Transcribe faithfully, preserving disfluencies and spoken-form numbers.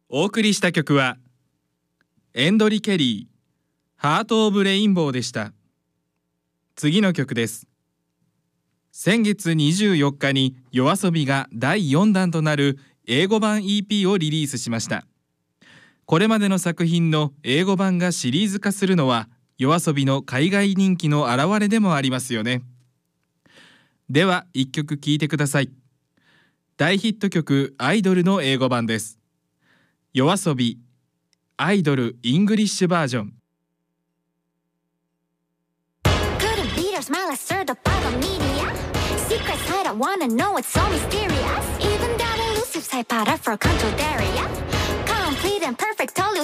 お送りした曲はエンドリ・ケリー、ハート・オブ・レインボーでした。次の曲です。先月にじゅうよっかにYOASOBIがだいよんだんとなる英語版 イーピー をリリースしました。これまでの作品の英語版がシリーズ化するのはYOASOBIの海外人気の表れでもありますよね。ではいっきょく聴いてください。大ヒット曲アイドルの英語版です。YOASOBIアイドルイングリッシュバージョン。 Couldn't beat our smile, I stirred up by the media. Secret side, I wanna know, it's so mysterious. Even that elusive side, para for control area. Complete and perfect, all